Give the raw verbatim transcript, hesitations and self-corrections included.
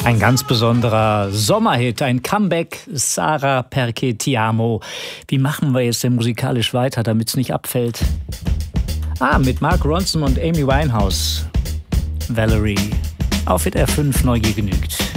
Ein ganz besonderer Sommerhit, ein Comeback, Sara Perché Ti Amo. Wie machen wir jetzt denn musikalisch weiter, damit es nicht abfällt? Ah, mit Mark Ronson und Amy Winehouse. Valerie. Auf W D R fünf, Neugier genügt.